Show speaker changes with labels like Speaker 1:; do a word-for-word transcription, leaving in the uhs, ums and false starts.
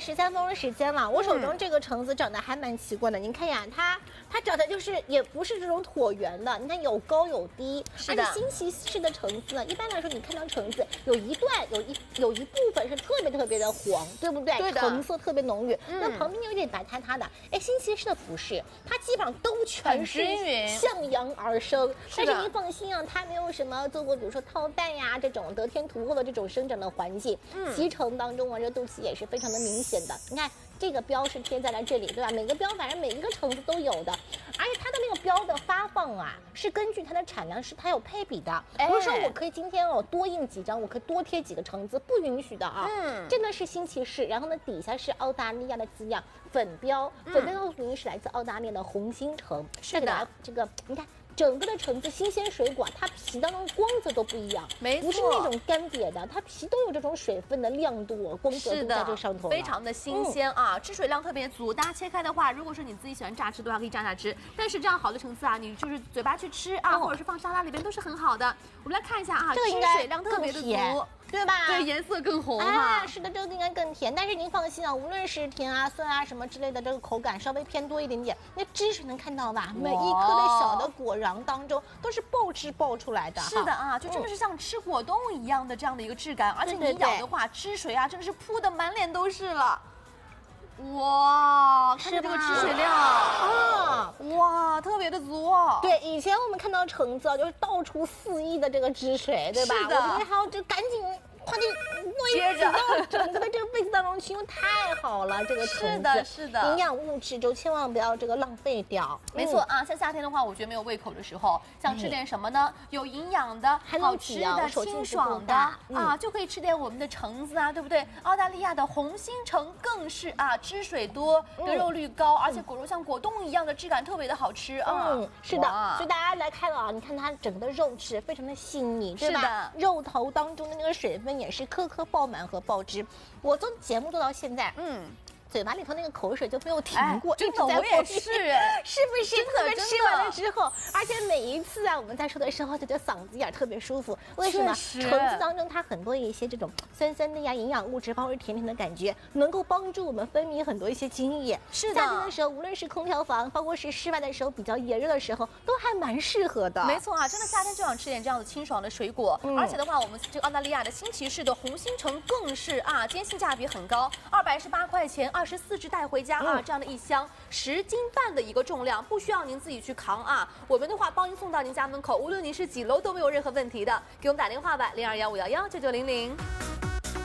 Speaker 1: 十三分钟时间了，我手中这个橙子长得还蛮奇怪的。您看呀，它它长得就是也不是这种椭圆的，你看有高有低。
Speaker 2: 是的。
Speaker 1: 而且新奇式的橙子呢，一般来说你看到橙子有一段有一有一部分是特别特别的黄，对不对？
Speaker 2: 对的。
Speaker 1: 橙色特别浓郁，
Speaker 2: 嗯、
Speaker 1: 那旁边有一点白塌塌的。哎，新奇式的不是，它基本上都全是向阳而生。但是您放心啊，它没有什么做过，比如说套氮呀这种得天独厚的这种生长的环境。嗯。脐橙当中啊，这个肚脐也是非常的明显的。你看这个标是贴在了这里，对吧？每个标反正每一个橙子都有的，而且它的那个标的发放啊，是根据它的产量是它有配比的。不是说我可以今天哦多印几张，我可以多贴几个橙子，不允许的啊。嗯。这呢是新奇士，然后呢底下是澳大利亚的字样，粉标，粉标的名是来自澳大利亚的红心橙。
Speaker 2: 是的，
Speaker 1: 这个你看。整个的橙子新鲜水果，它皮当中光泽都不一样，
Speaker 2: 没错，
Speaker 1: 不是那种干瘪的，它皮都有这种水分的亮度、光泽度在这上头，
Speaker 2: 非常的新鲜啊，嗯、汁水量特别足。大家切开的话，如果说你自己喜欢榨汁的话，可以榨榨汁。但是这样好的橙子啊，你就是嘴巴去吃啊，哦、或者是放沙拉里边都是很好的。我们来看一下啊，
Speaker 1: 这个
Speaker 2: 汁水量特别的足。
Speaker 1: 对吧？
Speaker 2: 对，颜色更红哈、
Speaker 1: 哎。是的，这个应该更甜。但是您放心啊，无论是甜啊、酸啊什么之类的，这个口感稍微偏多一点点。那汁水能看到吧？每一颗的小的果瓤当中都是爆汁爆出来的。
Speaker 2: 是的啊，就真的是像吃果冻一样的这样的一个质感，嗯、而且你咬的话，汁水啊真的是扑的满脸都是了。哇，看这个汁水量啊，哇，特别的足哦。
Speaker 1: 对，以前我们看到橙子啊，就是到处四溢的这个汁水，对吧？
Speaker 2: 是的，
Speaker 1: 我们还要就赶紧。快点接着到整个的这个杯子当中去，因为太好了，这个橙子
Speaker 2: 是的，是的，
Speaker 1: 营养物质就千万不要这个浪费掉。
Speaker 2: 没错、嗯、啊，像夏天的话，我觉得没有胃口的时候，想吃点什么呢？嗯、有营养的、好吃的、清爽的、嗯、啊，就可以吃点我们的橙子啊，对不对？澳大利亚的红心橙更是啊，汁水多，得肉率高，嗯、而且果肉像果冻一样的质感特别的好吃啊。
Speaker 1: 嗯，是的，所以大家来看了啊，你看它整个的肉质非常的细腻，对吧？是的，肉头当中的那个水分也是颗颗爆满和爆汁。我做节目做到现在，嗯。嘴巴里头那个口水就没有停过，
Speaker 2: 哎、真的，我也是，
Speaker 1: 是不是？特别吃完了之后，而且每一次啊，我们在说的时候，觉得嗓子眼特别舒服。为什么？橙子当中它很多一些这种酸酸的呀，营养物质，包括甜甜的感觉，能够帮助我们分泌很多一些津液。
Speaker 2: 是的，
Speaker 1: 夏天的时候，无论是空调房，包括是室外的时候，比较炎热的时候，都还蛮适合的。
Speaker 2: 没错啊，真的夏天就想吃点这样的清爽的水果，嗯、而且的话，我们这个澳大利亚的新奇士的红心橙更是啊，今天性价比很高，二百一十八块钱，二十四只带回家啊，这样的一箱十斤半的一个重量，不需要您自己去扛啊，我们的话帮您送到您家门口，无论您是几楼都没有任何问题的，给我们打电话吧，零二幺五幺幺九九零零。